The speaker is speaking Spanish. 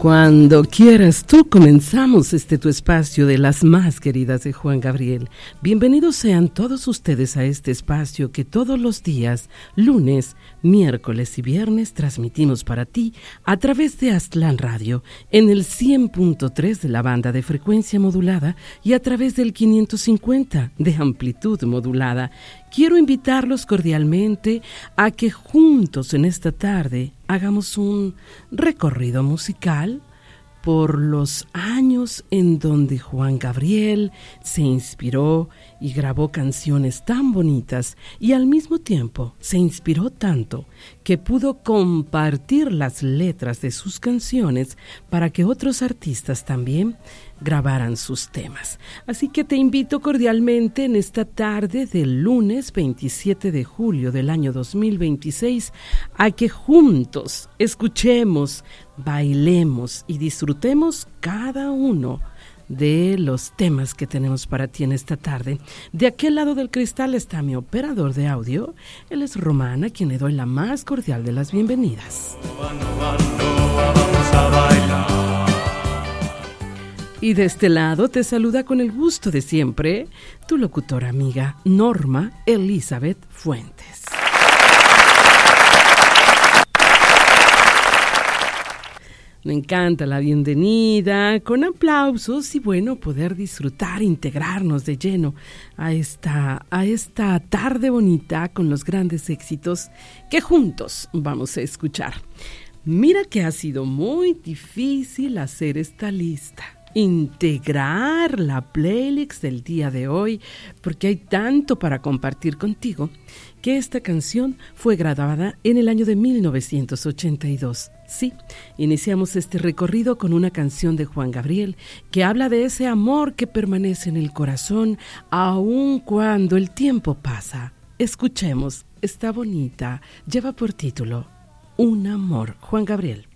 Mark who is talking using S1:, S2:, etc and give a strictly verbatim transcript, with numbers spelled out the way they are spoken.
S1: Cuando quieras tú, comenzamos este tu espacio de las más queridas de Juan Gabriel. Bienvenidos sean todos ustedes a este espacio que todos los días, lunes, miércoles y viernes, transmitimos para ti a través de Aztlán Radio, en el cien punto tres de la banda de frecuencia modulada y a través del quinientos cincuenta de amplitud modulada. Quiero invitarlos cordialmente a que juntos en esta tarde hagamos un recorrido musical por los años en donde Juan Gabriel se inspiró y grabó canciones tan bonitas y al mismo tiempo se inspiró tanto que pudo compartir las letras de sus canciones para que otros artistas también grabaran sus temas. Así que te invito cordialmente en esta tarde del lunes veintisiete de julio del año dos mil veintiséis a que juntos escuchemos, bailemos y disfrutemos cada uno de los temas que tenemos para ti en esta tarde. De aquel lado del cristal está mi operador de audio. Él es Román, a quien le doy la más cordial de las bienvenidas.
S2: Vamos a bailar.
S1: Y de este lado te saluda con el gusto de siempre tu locutora amiga Norma Elizabeth Fuentes. Me encanta la bienvenida, con aplausos y bueno, poder disfrutar, integrarnos de lleno a esta, a esta tarde bonita con los grandes éxitos que juntos vamos a escuchar. Mira que ha sido muy difícil hacer esta lista, integrar la playlist del día de hoy, porque hay tanto para compartir contigo, que esta canción fue grabada en el año de mil novecientos ochenta y dos. Sí, iniciamos este recorrido con una canción de Juan Gabriel que habla de ese amor que permanece en el corazón aun cuando el tiempo pasa. Escuchemos, está bonita, lleva por título Un amor, Juan Gabriel.